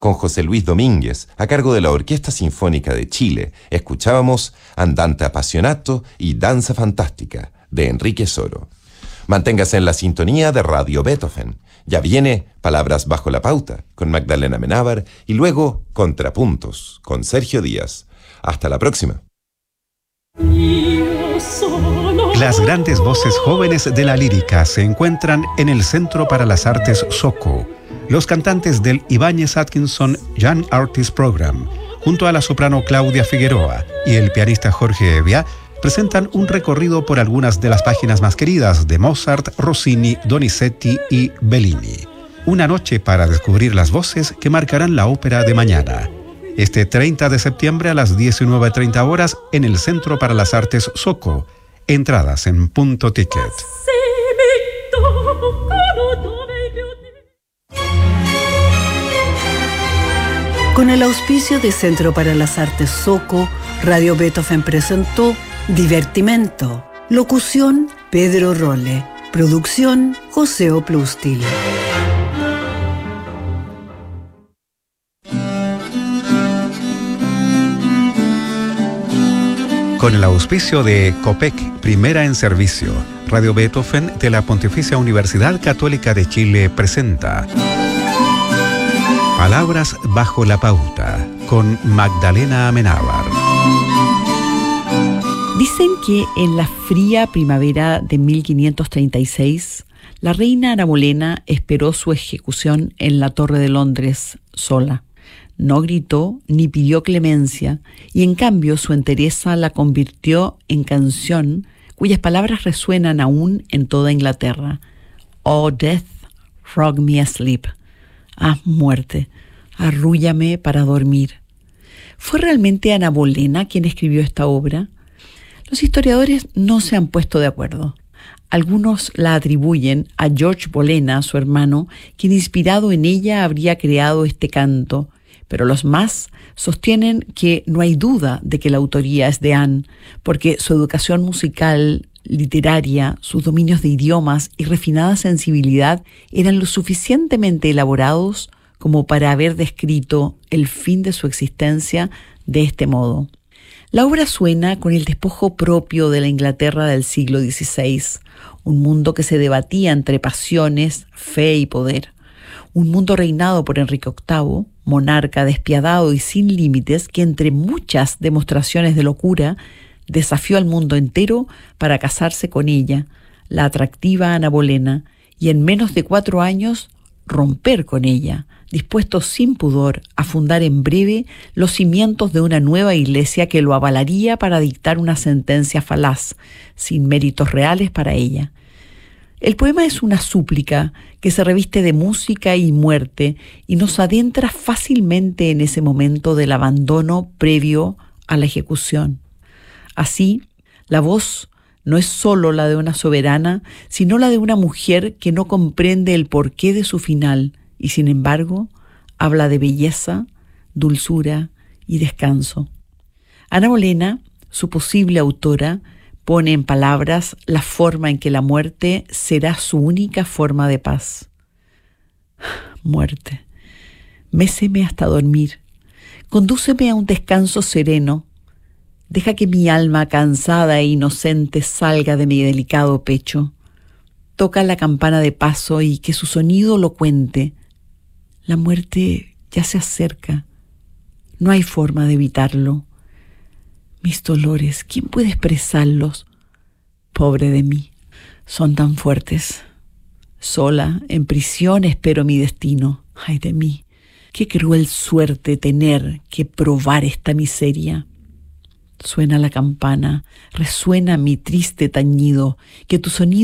con José Luis Domínguez, a cargo de la Orquesta Sinfónica de Chile. Escuchábamos Andante Appassionato y Danza Fantástica, de Enrique Soro. Manténgase en la sintonía de Radio Beethoven. Ya viene Palabras bajo la pauta, con Magdalena Amenábar, y luego Contrapuntos, con Sergio Díaz. Hasta la próxima. Las grandes voces jóvenes de la lírica se encuentran en el Centro para las Artes SOCO. Los cantantes del Ibáñez Atkinson Young Artist Program, junto a la soprano Claudia Figueroa y el pianista Jorge Evia, presentan un recorrido por algunas de las páginas más queridas de Mozart, Rossini, Donizetti y Bellini. Una noche para descubrir las voces que marcarán la ópera de mañana. Este 30 de septiembre a las 19:30 horas en el Centro para las Artes SOCO. Entradas en Punto Ticket. Con el auspicio de Centro para las Artes SOCO, Radio Beethoven presentó Divertimento. Locución, Pedro Rolle. Producción, José Oplustil. Con el auspicio de COPEC, Primera en Servicio, Radio Beethoven de la Pontificia Universidad Católica de Chile presenta Palabras bajo la pauta, con Magdalena Amenábar. Dicen que en la fría primavera de 1536, la reina Ana Bolena esperó su ejecución en la Torre de Londres sola. No gritó ni pidió clemencia, y en cambio su entereza la convirtió en canción cuyas palabras resuenan aún en toda Inglaterra. Oh death, rock me asleep. Ah, muerte, arrúllame para dormir. ¿Fue realmente Ana Bolena quien escribió esta obra? Los historiadores no se han puesto de acuerdo. Algunos la atribuyen a George Bolena, su hermano, quien inspirado en ella habría creado este canto, pero los más sostienen que no hay duda de que la autoría es de Anne, porque su educación musical, literaria, sus dominios de idiomas y refinada sensibilidad eran lo suficientemente elaborados como para haber descrito el fin de su existencia de este modo. La obra suena con el despojo propio de la Inglaterra del siglo XVI, un mundo que se debatía entre pasiones, fe y poder. Un mundo reinado por Enrique VIII, monarca despiadado y sin límites, que entre muchas demostraciones de locura desafió al mundo entero para casarse con ella, la atractiva Ana Bolena, y en menos de 4 años romper con ella, dispuesto sin pudor a fundar en breve los cimientos de una nueva iglesia que lo avalaría para dictar una sentencia falaz, sin méritos reales para ella. El poema es una súplica que se reviste de música y muerte y nos adentra fácilmente en ese momento del abandono previo a la ejecución. Así, la voz no es solo la de una soberana, sino la de una mujer que no comprende el porqué de su final y, sin embargo, habla de belleza, dulzura y descanso. Ana Bolena, su posible autora, pone en palabras la forma en que la muerte será su única forma de paz. Muerte, méceme hasta dormir, condúceme a un descanso sereno, deja que mi alma cansada e inocente salga de mi delicado pecho, toca la campana de paso y que su sonido lo cuente. La muerte ya se acerca, no hay forma de evitarlo. Mis dolores, ¿quién puede expresarlos? Pobre de mí, son tan fuertes. Sola, en prisión, espero mi destino. Ay de mí, qué cruel suerte tener que probar esta miseria. Suena la campana, resuena mi triste tañido, que tu sonido